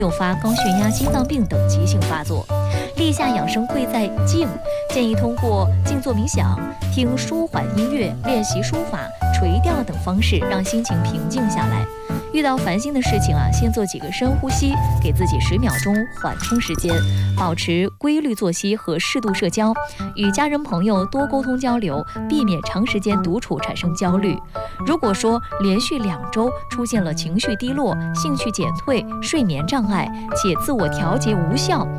诱发高血压、心脏病等急性发作。立夏养生贵在静，建议通过静坐冥想、听舒缓音乐、练习书法、垂钓等方式，让心情平静下来。遇到烦心的事情先做几个深呼吸，给自己10秒钟缓冲时间，保持规律作息和适度社交，与家人朋友多沟通交流，避免长时间独处产生焦虑。如果说连续2周出现了情绪低落、兴趣减退、睡眠障碍，且自我调节无效，